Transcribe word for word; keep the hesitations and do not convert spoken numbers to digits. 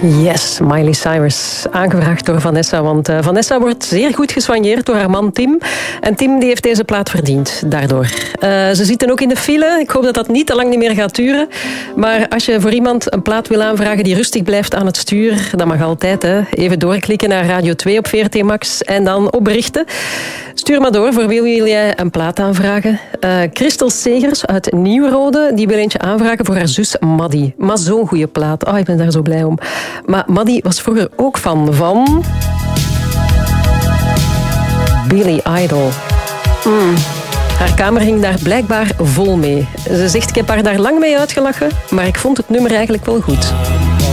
Yes, Miley Cyrus. Aangevraagd door Vanessa, want uh, Vanessa wordt zeer goed gesoigneerd door haar man Tim. En Tim die heeft deze plaat verdiend, daardoor. Uh, ze zitten ook in de file. Ik hoop dat dat niet te lang niet meer gaat duren. Maar als je voor iemand een plaat wil aanvragen die rustig blijft aan het stuur, dat mag altijd, hè. Even doorklikken naar Radio twee op V R T Max en dan op berichten. Stuur maar door, voor wie wil jij een plaat aanvragen? Uh, Christel Segers uit Nieuwrode, die wil eentje aanvragen voor haar zus Maddie. Maar zo'n goede plaat. Oh, ik ben daar zo blij om. Maar Maddie was vroeger ook fan van Billy Idol. Mm. Haar kamer ging daar blijkbaar vol mee. Ze zegt, ik heb haar daar lang mee uitgelachen, maar ik vond het nummer eigenlijk wel goed.